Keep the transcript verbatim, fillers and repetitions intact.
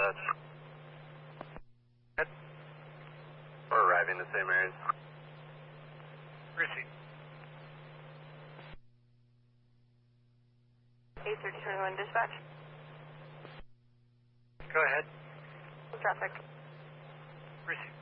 Dutch. We're arriving the same areas. Receive. eight thirty twenty-one dispatch. Go ahead. Traffic. Receive.